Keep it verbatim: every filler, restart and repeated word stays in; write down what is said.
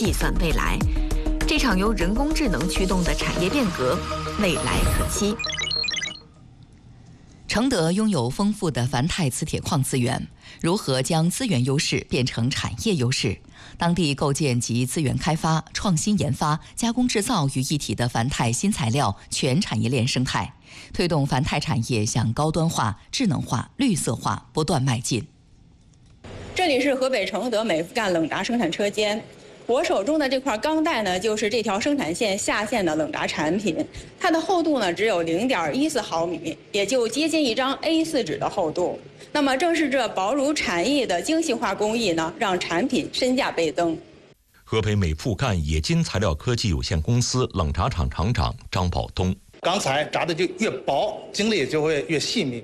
计算未来。这场由人工智能驱动的产业变革，未来可期。 承德拥有丰富的钒钛磁铁矿资源，如何将资源优势变成产业优势？当地构建集资源开发、创新研发、加工制造于一体的钒钛新材料全产业链生态，推动钒钛产业向高端化、智能化、绿色化不断迈进。 这里是河北承德美孚赣冷轧生产车间。我手中的这块钢带呢，就是这条生产线下线的冷轧产品，它的厚度呢只有零点一四毫米，也就接近一张 A 四 纸的厚度。那么正是这薄如蝉翼的精细化工艺呢，让产品身价倍增。 河北美孚赣冶金材料科技有限公司冷轧厂厂长张宝东： 钢材轧的就越薄，精力就会越细密。